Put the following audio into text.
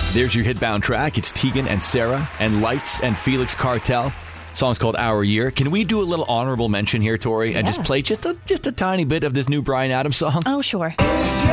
There's your hitbound track. It's Tegan and Sarah and Lights and Felix Cartel. Song's called Our Year. Can we do a little honorable mention here, Tori, and just play just a tiny bit of this new Bryan Adams song? Oh, sure.